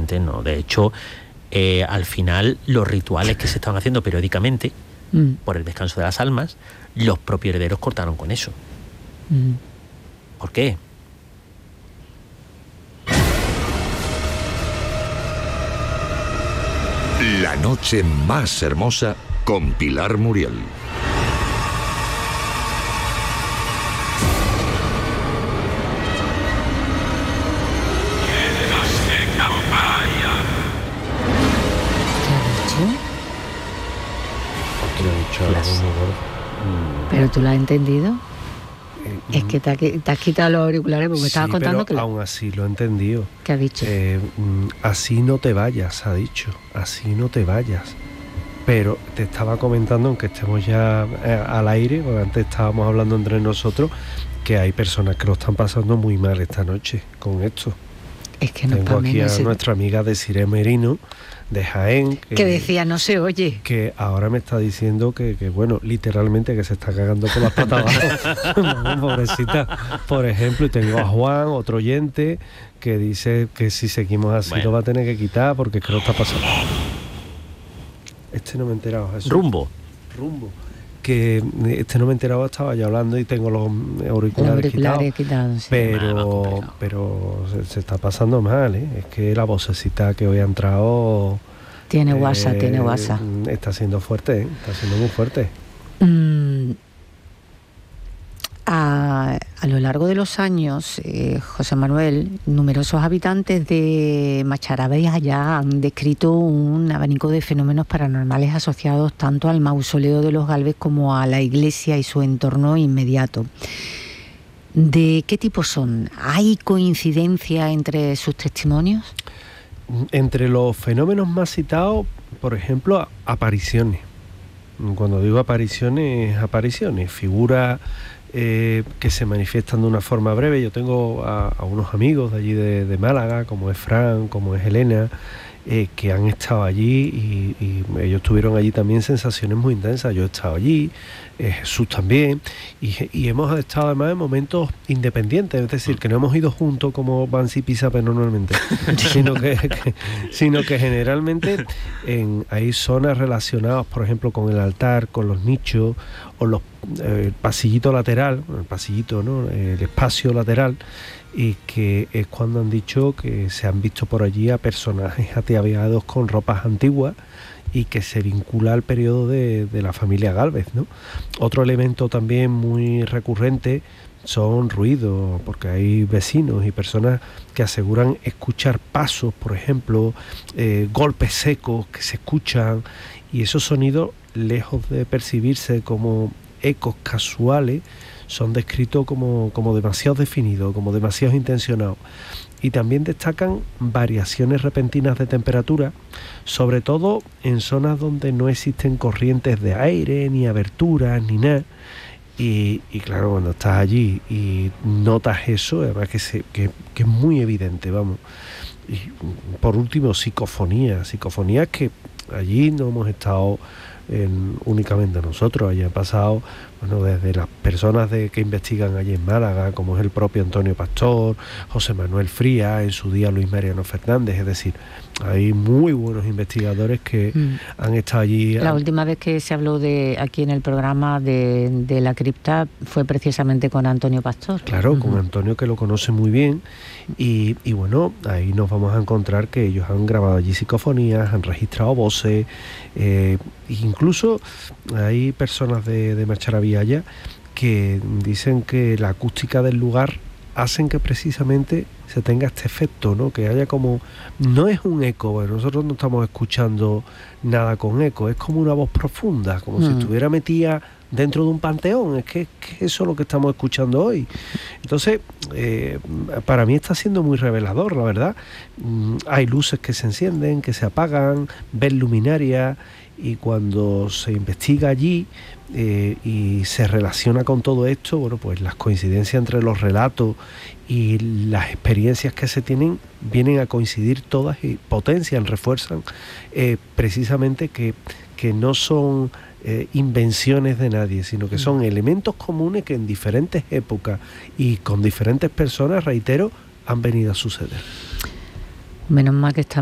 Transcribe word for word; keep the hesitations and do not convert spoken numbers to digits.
absolutamente no. De hecho, eh, al final, los rituales que se estaban haciendo periódicamente, mm. por el descanso de las almas, los propios herederos cortaron con eso. Mm. ¿Por qué? La noche más hermosa con Pilar Muriel. ¿Pero tú lo has entendido? Eh, es que te, ha, te has quitado los auriculares porque me sí, estabas contando pero que... aún así lo he entendido. ¿Qué ha dicho? Eh, así no te vayas, ha dicho. Así no te vayas. Pero te estaba comentando, aunque estemos ya eh, al aire, porque antes estábamos hablando entre nosotros, que hay personas que lo están pasando muy mal esta noche con esto. Es que no Tengo aquí a ese... nuestra amiga Desiree Merino, de Jaén, que, que decía no se oye, que ahora me está diciendo que, que bueno, literalmente que se está cagando con las patas abajo. No, pobrecita. Por ejemplo, y tengo a Juan, otro oyente, que dice que si seguimos así bueno. lo va a tener que quitar porque es que lo está pasando. Este no me he enterado. Jesús. Rumbo. Rumbo. Que este no me he enterado, estaba yo hablando y tengo los auriculares, auriculares quitados, quitados, sí. pero, pero se, se está pasando mal, ¿eh? Es que la vocecita que hoy ha entrado... Tiene eh, WhatsApp, tiene WhatsApp. Está siendo fuerte, ¿eh? Está siendo muy fuerte. Mm, a, a lo largo de los años, eh, José Manuel, numerosos habitantes de Macharabella han descrito un abanico de fenómenos paranormales asociados tanto al mausoleo de los Gálvez como a la iglesia y su entorno inmediato. ¿De qué tipo son? ¿Hay coincidencia entre sus testimonios? Entre los fenómenos más citados, por ejemplo, apariciones. Cuando digo apariciones, apariciones, figuras eh, que se manifiestan de una forma breve. Yo tengo a, a unos amigos de allí de, de Málaga, como es Fran, como es Elena, eh, que han estado allí y, y ellos tuvieron allí también sensaciones muy intensas. Yo he estado allí, eh, Jesús también, y, y hemos estado además en momentos independientes, es decir, que no hemos ido juntos como Bansi y Pisape normalmente, sino que, que, sino que generalmente en, hay zonas relacionadas, por ejemplo, con el altar, con los nichos, o los, eh, el pasillito lateral, el pasillito, ¿no? El espacio lateral, y que es cuando han dicho que se han visto por allí a personajes ataviados con ropas antiguas y que se vincula al periodo de, de la familia Gálvez, ¿no? Otro elemento también muy recurrente son ruidos, porque hay vecinos y personas que aseguran escuchar pasos, por ejemplo, eh, golpes secos que se escuchan, y esos sonidos, lejos de percibirse como ecos casuales, son descritos como, como demasiado definidos, como demasiado intencionados. Y también destacan variaciones repentinas de temperatura, sobre todo en zonas donde no existen corrientes de aire, ni aberturas, ni nada. Y, y claro, cuando estás allí y notas eso, además que, se, que, que es muy evidente, vamos. Y por último, psicofonías, psicofonías que allí no hemos estado en, únicamente nosotros, allí han pasado, bueno, desde las personas de, que investigan allí en Málaga, como es el propio Antonio Pastor, José Manuel Frías, en su día Luis Mariano Fernández, es decir, hay muy buenos investigadores que mm. han estado allí. La han... última vez que se habló de aquí en el programa de, de la cripta fue precisamente con Antonio Pastor. Claro, uh-huh. con Antonio, que lo conoce muy bien, y, y bueno, ahí nos vamos a encontrar que ellos han grabado allí psicofonías, han registrado voces, eh, incluso hay personas de, de Macharabilla que dicen que la acústica del lugar hacen que precisamente se tenga este efecto, ¿no? Que haya como, no es un eco, bueno, nosotros no estamos escuchando nada con eco, es como una voz profunda, como mm. si estuviera metida dentro de un panteón, es que, que eso es lo que estamos escuchando hoy. Entonces, eh, para mí está siendo muy revelador, la verdad. Mm, hay luces que se encienden, que se apagan, ven luminarias, y cuando se investiga allí eh, y se relaciona con todo esto, bueno, pues las coincidencias entre los relatos y las experiencias que se tienen vienen a coincidir todas y potencian, refuerzan eh, precisamente que, que no son eh, invenciones de nadie, sino que son elementos comunes que en diferentes épocas y con diferentes personas, reitero, han venido a suceder. Menos mal que estamos